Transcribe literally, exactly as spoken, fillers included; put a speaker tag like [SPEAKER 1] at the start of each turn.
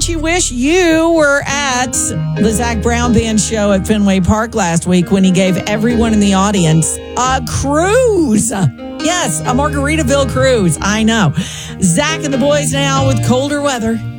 [SPEAKER 1] Don't you wish you were at the Zach Brown Band show at Fenway Park last week when he gave everyone in the audience a cruise? Yes, a Margaritaville cruise. I know. Zach and the boys now with colder weather.